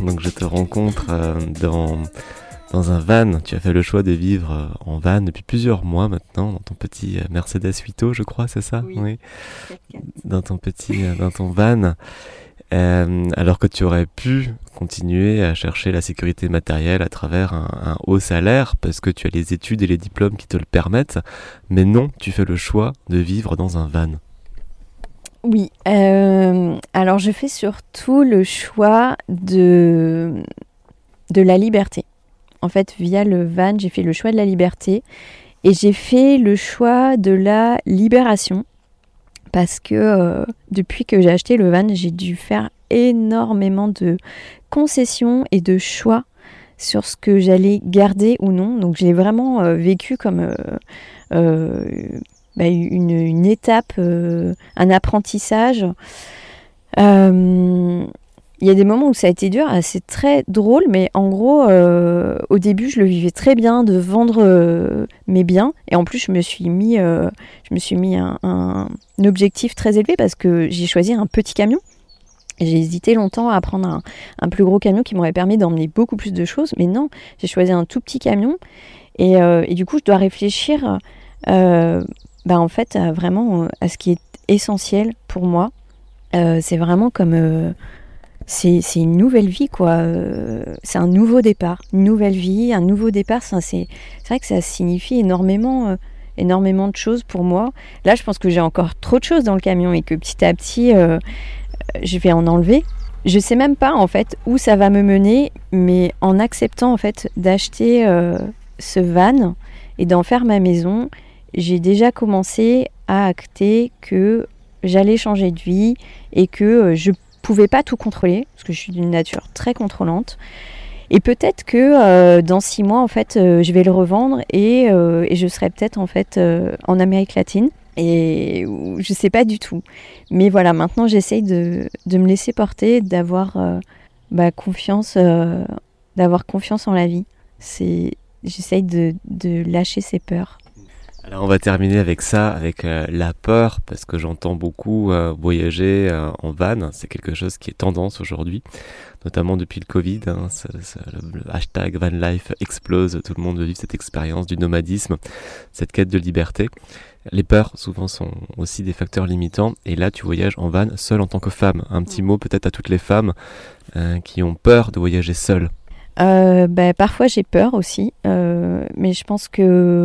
Donc je te rencontre dans un van. Tu as fait le choix de vivre en van depuis plusieurs mois maintenant, dans ton petit Mercedes Vito, je crois, c'est ça? Oui. Dans ton van. Alors que tu aurais pu continuer à chercher la sécurité matérielle à travers un haut salaire parce que tu as les études et les diplômes qui te le permettent, mais non, tu fais le choix de vivre dans un van. Oui, alors je fais surtout le choix de la liberté. En fait, via le van, j'ai fait le choix de la liberté et j'ai fait le choix de la libération. Parce que depuis que j'ai acheté le van, j'ai dû faire énormément de concessions et de choix sur ce que j'allais garder ou non. Donc je l'ai vraiment vécu comme une étape, un apprentissage. Il y a des moments où ça a été dur, c'est très drôle, mais en gros, au début, je le vivais très bien de vendre mes biens. Et en plus, je me suis mis un objectif très élevé parce que j'ai choisi un petit camion. Et j'ai hésité longtemps à prendre un plus gros camion qui m'aurait permis d'emmener beaucoup plus de choses. Mais non, j'ai choisi un tout petit camion. Et du coup, je dois réfléchir en fait, vraiment à ce qui est essentiel pour moi. C'est vraiment comme... C'est une nouvelle vie, quoi. C'est un nouveau départ, une nouvelle vie, un nouveau départ. C'est vrai que ça signifie énormément de choses pour moi. Là, je pense que j'ai encore trop de choses dans le camion et que petit à petit, je vais en enlever. Je sais même pas, en fait, où ça va me mener, mais en acceptant, en fait, d'acheter ce van et d'en faire ma maison, j'ai déjà commencé à acter que j'allais changer de vie et que je pouvais pas tout contrôler, parce que je suis d'une nature très contrôlante. Et peut-être que dans 6 mois, en fait, je vais le revendre et je serai peut-être en fait en Amérique latine. Et je sais pas du tout. Mais voilà, maintenant j'essaye de me laisser porter, d'avoir confiance en la vie. J'essaye de lâcher ses peurs. Alors on va terminer avec ça, avec la peur, parce que j'entends beaucoup voyager en van. C'est quelque chose qui est tendance aujourd'hui, notamment depuis le Covid. Le hashtag van life explose, tout le monde veut vivre cette expérience du nomadisme, cette quête de liberté. Les peurs souvent sont aussi des facteurs limitants, et là tu voyages en van seule en tant que femme. Un petit mot peut-être à toutes les femmes qui ont peur de voyager seules. Parfois j'ai peur aussi, mais je pense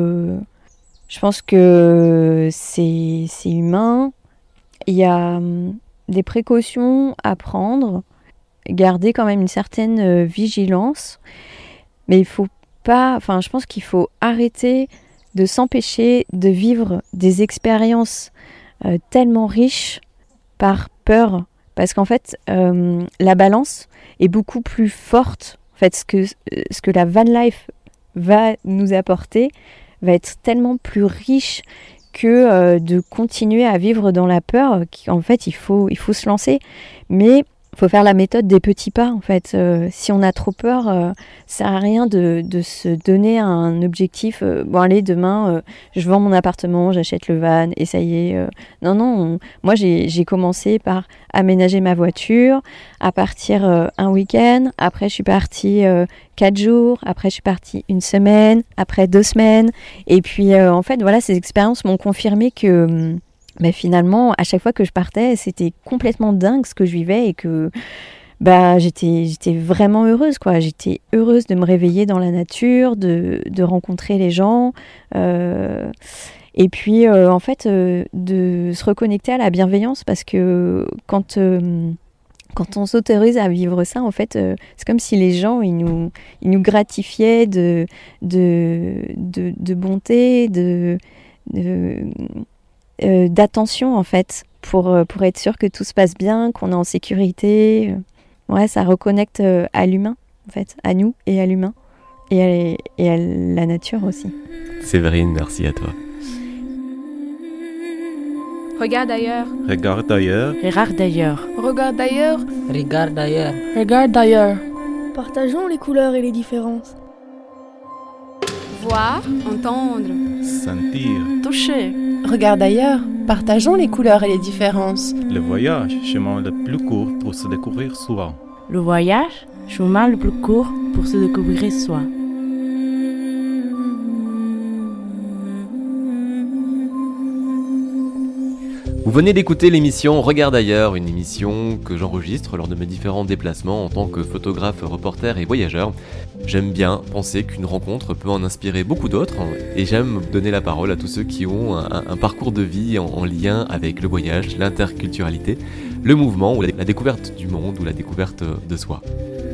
que c'est humain. Il y a des précautions à prendre, garder quand même une certaine vigilance. Mais il faut pas. Enfin, je pense qu'il faut arrêter de s'empêcher de vivre des expériences tellement riches par peur. Parce qu'en fait, la balance est beaucoup plus forte. En fait, ce que la van life va nous apporter va être tellement plus riche que de continuer à vivre dans la peur. En fait, il faut se lancer. Mais il faut faire la méthode des petits pas, en fait. Si on a trop peur, ça sert à rien de se donner un objectif. Bon, allez, demain, je vends mon appartement, j'achète le van, et ça y est. Non. Moi, j'ai commencé par aménager ma voiture, à partir un week-end. Après, je suis partie 4 jours. Après, je suis partie 1 semaine. Après, 2 semaines. Et puis, en fait, voilà, ces expériences m'ont confirmé que... Mais finalement, à chaque fois que je partais, c'était complètement dingue ce que je vivais et que j'étais vraiment heureuse, quoi. J'étais heureuse de me réveiller dans la nature, de rencontrer les gens et puis en fait de se reconnecter à la bienveillance parce que quand on s'autorise à vivre ça, en fait, c'est comme si les gens ils nous gratifiaient de bonté, d'attention en fait pour être sûr que tout se passe bien, qu'on est en sécurité. Ouais, ça reconnecte à l'humain en fait, à nous et à l'humain et à la nature aussi. Séverine, merci à toi. Regarde ailleurs. Regarde ailleurs. Regarde ailleurs. Regarde ailleurs. Regarde ailleurs. Regarde ailleurs. Partageons les couleurs et les différences. Voir, entendre, Sentir. Toucher. Regarde ailleurs. Partageons les couleurs et les différences. Le voyage, chemin le plus court pour se découvrir souvent. Le voyage, chemin le plus court pour se découvrir soi. Vous venez d'écouter l'émission Regarde ailleurs, une émission que j'enregistre lors de mes différents déplacements en tant que photographe, reporter et voyageur. J'aime bien penser qu'une rencontre peut en inspirer beaucoup d'autres et j'aime donner la parole à tous ceux qui ont un parcours de vie en lien avec le voyage, l'interculturalité, le mouvement ou la découverte du monde ou la découverte de soi.